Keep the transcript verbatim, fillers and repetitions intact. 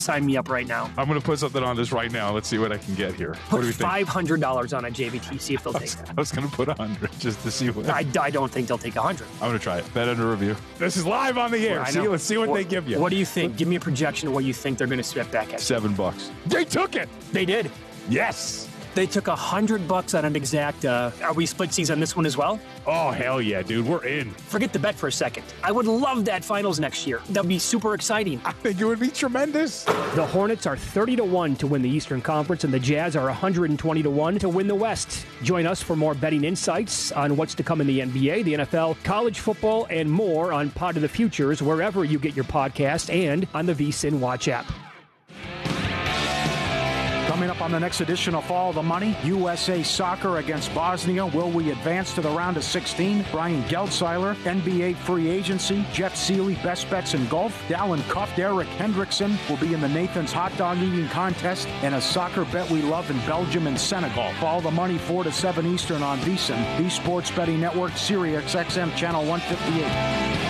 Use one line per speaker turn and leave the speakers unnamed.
Sign me up right now.
I'm going to put something on this right now. Let's see what I can get here.
Put
what do we think?
five hundred dollars on a J V T. See if they'll take it.
I was going to put one hundred just to see what.
I, I don't think they'll take one hundred.
I'm going to try it. Bet under review. This is live on the air.
Well,
see, let's see what,
what
they give you.
What do you think? Give me a projection of what you think they're going to spit back at.
Seven bucks. They took it.
They did.
Yes.
They took a hundred bucks on an exact. Uh, are we split seas on this one as well?
Oh, hell yeah, dude. We're in.
Forget the bet for a second. I would love that finals next year. That'd be super exciting.
I think it would be tremendous.
The Hornets are thirty to one to win the Eastern Conference, and the Jazz are one hundred twenty to one to win the West. Join us for more betting insights on what's to come in the N B A, the N F L, college football, and more on Pod of the Futures, wherever you get your podcast, and on the VSiN Watch app.
Coming up on the next edition of Follow the Money, U S A Soccer against Bosnia. Will we advance to the round of sixteen? Brian Geldseiler, N B A free agency. Jeff Seeley, best bets in golf. Dallin Cuff, Derek Hendrickson will be in the Nathan's hot dog eating contest, and a soccer bet we love in Belgium and Senegal. Follow the Money four to seven Eastern on VSiN, the Sports Betting Network, Sirius X M Channel one fifty-eight.